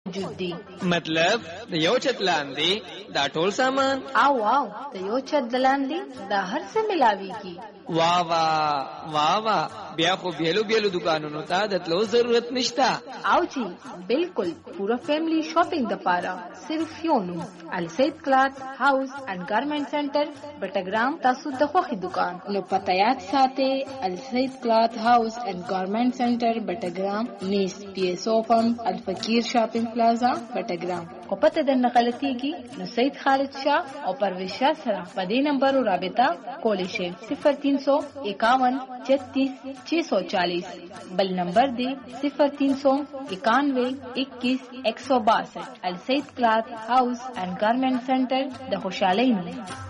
موجود دي. مطلب د یو چت لاندې دا ټول سامان او د یو چت د لاندې دا هر څه ملاويږي. واہ واہ واہ بیا خو بیلو بیلو دکانونو ته د تلو ضرورت نشتا. او جی بالکل پورا فیملی شاپنگ د پاره صرف یو نوم السید کلات هاوس اینڈ گارمنٹ سنټر بټګرام. تاسو د خوخي دکان نو پته یاد ساتئ السید کلات هاوس اینڈ گارمنٹ سنټر بټګرام نیس پی ایس او پمپ الفقیر شاپنگ پلازا بټګرام. او پته د غلطیږي نو سید خالد شاه او پرویز شاه سره په دې نمبر رابطه کولی شئ 0351 36 640. بل نمبر دی 0391 21 162. السید کلات هاوس اینڈ گارمنٹ سنټر د خوشحالۍ نوم.